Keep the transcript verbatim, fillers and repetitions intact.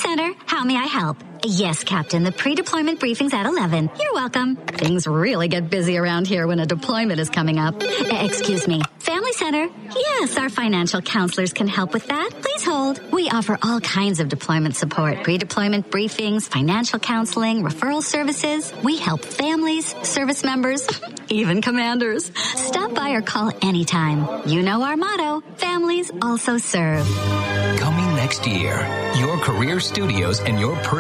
Center, how may I help? Yes, Captain, the pre-deployment briefing's at eleven. You're welcome. Things really get busy around here when a deployment is coming up. Uh, excuse me. Family Center? Yes, our financial counselors can help with that. Please hold. We offer all kinds of deployment support, pre-deployment briefings, financial counseling, referral services. We help families, service members, even commanders. Stop by or call anytime. You know our motto, families also serve. Coming next year, your career studios and your personal